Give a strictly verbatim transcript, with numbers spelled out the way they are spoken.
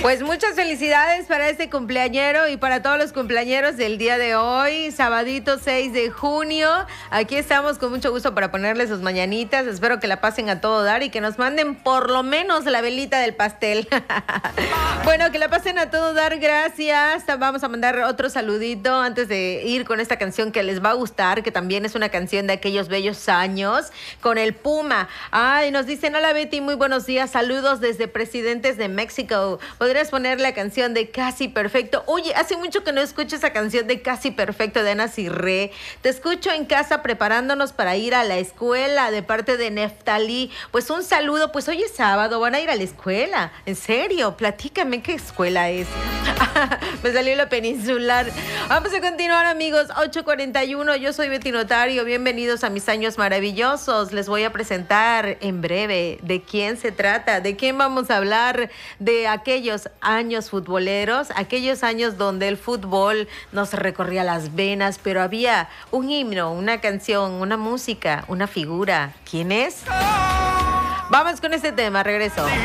Pues muchas felicidades para este cumpleañero y para todos los cumpleañeros del día de hoy, sabadito seis de junio. Aquí estamos con mucho gusto para ponerles sus mañanitas. Espero que la pasen a todo dar y que nos manden por lo menos la velita del pastel. Bueno, que la pasen a todo dar, gracias. Vamos a mandar otro saludito antes de ir con esta canción que les va a gustar, que también es una canción de aquellos bellos años, con el Puma. Ay, nos dicen, hola Betty, muy buenos días, saludos desde Presidentes de México. ¿Podrías poner la canción de Casi Perfecto? Oye, hace mucho que no escucho esa canción de Casi Perfecto de Ana Cirré. Te escucho en casa preparándonos para ir a la escuela de parte de Neftalí. Pues un saludo, pues hoy es sábado, van a ir a la escuela. En serio, platícame qué escuela es. Me salió la peninsular. Vamos a continuar, amigos. ocho cuarenta y uno, yo soy Betty Notario. Bienvenidos a mis años maravillosos. Les voy a presentar en breve de quién se trata, de quién vamos a hablar, de aquellos años futboleros, aquellos años donde el fútbol nos recorría las venas, pero había un himno, una canción, una música, una figura. ¿Quién es? Vamos con este tema, regreso.